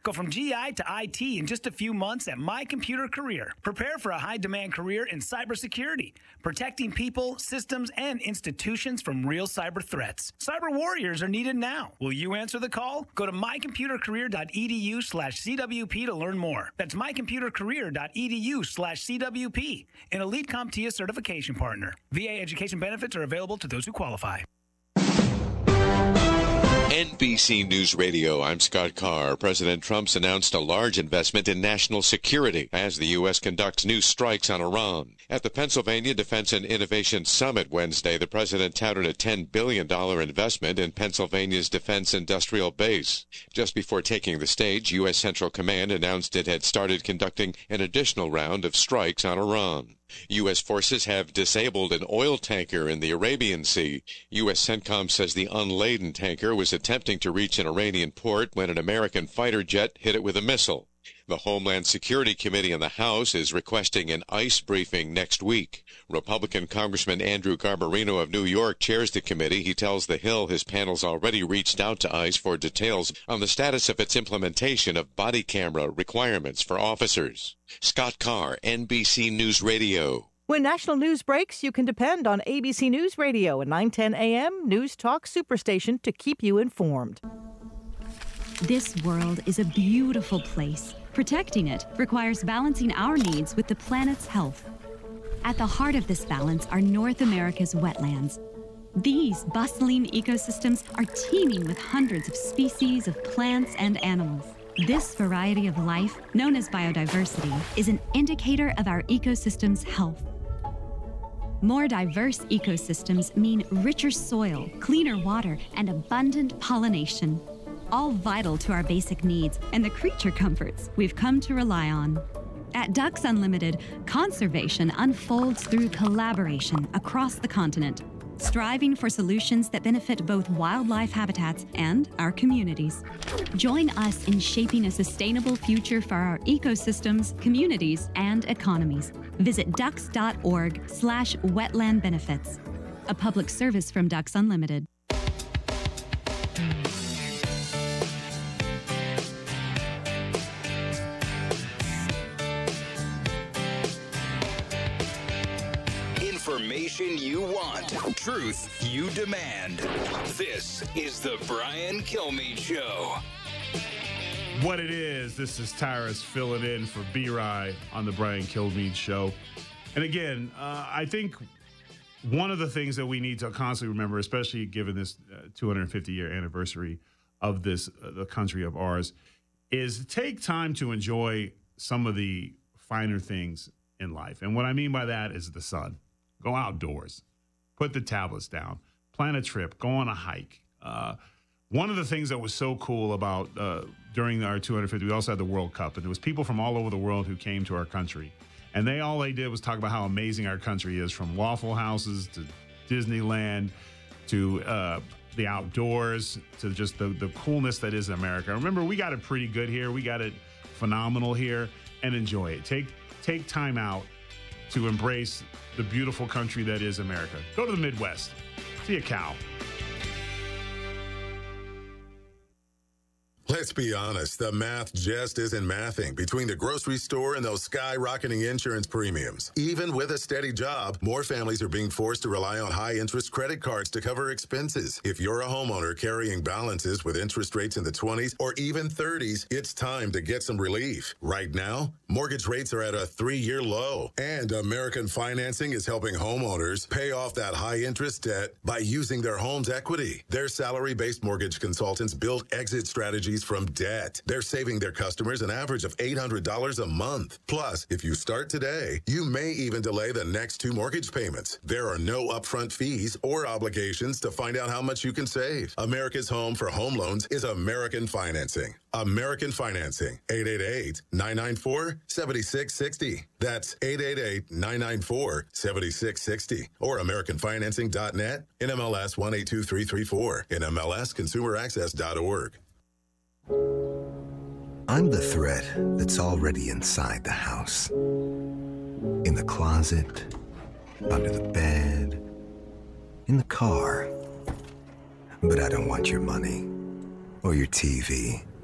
Go from GI to IT in just a few months at My Computer Career. Prepare for a high-demand career in cybersecurity, protecting people, systems, and institutions from real cyber threats. Cyber warriors are needed now. Will you answer the call? Go to mycomputercareer.edu/CWP to learn more. That's mycomputercareer.edu/CWP, an Elite CompTIA certification partner. VA education benefits are available to those who qualify. NBC News Radio, I'm Scott Carr. President Trump's announced a large investment in national security as the U.S. conducts new strikes on Iran. At the Pennsylvania Defense and Innovation Summit Wednesday, the president touted a $10 billion investment in Pennsylvania's defense industrial base. Just before taking the stage, U.S. Central Command announced it had started conducting an additional round of strikes on Iran. U.S. forces have disabled an oil tanker in the Arabian Sea. U.S. CENTCOM says the unladen tanker was attempting to reach an Iranian port when an American fighter jet hit it with a missile. The Homeland Security Committee in the House is requesting an ICE briefing next week. Republican Congressman Andrew Garbarino of New York chairs the committee. He tells The Hill his panel's already reached out to ICE for details on the status of its implementation of body camera requirements for officers. Scott Carr, NBC News Radio. When national news breaks, you can depend on ABC News Radio at 9:10 a.m. News Talk Superstation to keep you informed. This world is a beautiful place. Protecting it requires balancing our needs with the planet's health. At the heart of this balance are North America's wetlands. These bustling ecosystems are teeming with hundreds of species of plants and animals. This variety of life, known as biodiversity, is an indicator of our ecosystem's health. More diverse ecosystems mean richer soil, cleaner water, and abundant pollination. All vital to our basic needs and the creature comforts we've come to rely on. At Ducks Unlimited, conservation unfolds through collaboration across the continent, striving for solutions that benefit both wildlife habitats and our communities. Join us in shaping a sustainable future for our ecosystems, communities, and economies. Visit ducks.org/wetland benefits. A public service from Ducks Unlimited. Information you want, truth you demand. This is the Brian Kilmeade Show. What it is, this is Tyrus filling in for B-Rye on the Brian Kilmeade Show. And again, I think one of the things that we need to constantly remember, especially given this 250-year anniversary of this, the country of ours, is take time to enjoy some of the finer things in life. And what I mean by that is the sun. Go outdoors, put the tablets down, plan a trip, go on a hike. One of the things that was so cool about during our 250, we also had the World Cup, and there was people from all over the world who came to our country. And all they did was talk about how amazing our country is, from Waffle Houses to Disneyland to the outdoors to just the coolness that is America. Remember, we got it pretty good here. We got it phenomenal here, and enjoy it. Take time out to embrace the beautiful country that is America. Go to the Midwest. See a cow. Let's be honest, the math just isn't mathing between the grocery store and those skyrocketing insurance premiums. Even with a steady job, more families are being forced to rely on high-interest credit cards to cover expenses. If you're a homeowner carrying balances with interest rates in the 20s or even 30s, it's time to get some relief. Right now, mortgage rates are at a 3-year low, and American Financing is helping homeowners pay off that high-interest debt by using their home's equity. Their salary-based mortgage consultants build exit strategies from debt. They're saving their customers an average of $800 a month. Plus, if you start today, you may even delay the next 2 mortgage payments. There are no upfront fees or obligations to find out how much you can save. America's home for home loans is American Financing. American Financing, 888-994-7660. That's 888-994-7660. Or AmericanFinancing.net, NMLS 182334, NMLSConsumerAccess.org. I'm the threat that's already inside the house. In the closet, under the bed, in the car. But I don't want your money or your TV